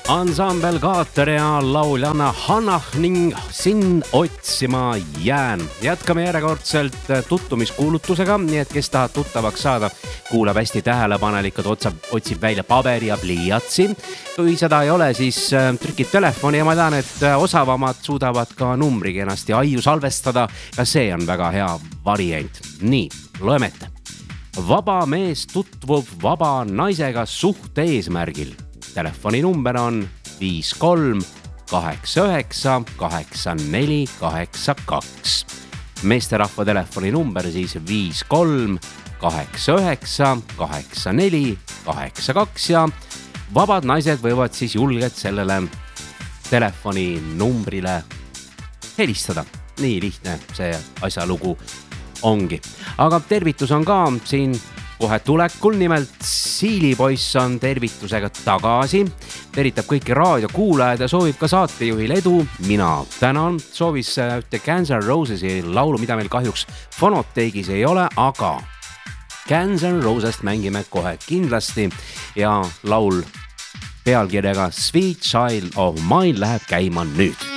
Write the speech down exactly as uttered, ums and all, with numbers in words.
Ansambel Kaater ja lauljana Hannah ning sind otsima jään. Jätkame järjekordselt tuttumiskuulutusega, nii et kes tahab tuttavaks saada, kuulab hästi tähelepanelikult, otsib välja paberi ja pliiatsi. Kui seda ei ole, siis trükid telefoni ja ma tean, et osavamad suudavad ka numbri kenasti aiu salvestada. Ka see on väga hea variant. Nii, loeme ette. Vaba mees tutvub vaba naisega suhte eesmärgil. Telefoni number on viis kolm kaheksa üheksa kaheksa neli kaheksa kaks. Meesterahva telefoni number siis viis kolm kaheksa üheksa kaheksa neli kaheksa kaks ja vabad naised võivad siis julgelt sellele telefoni numbrile helistada. Nii lihtne see asjalugu ongi. Aga tervitus on ka siin kohe tulekul, nimelt Siilipoiss on tervitusega tagasi. Tervitab kõiki raadiokuulajad ja soovib ka saatejuhil edu. Mina tänan, soovis ühte Guns N' Rosesi laulu, mida meil kahjuks fonoteegis ei ole, aga Guns N' Rosest mängime kohe kindlasti ja laul pealkirjaga Sweet Child of Mine läheb käima nüüd.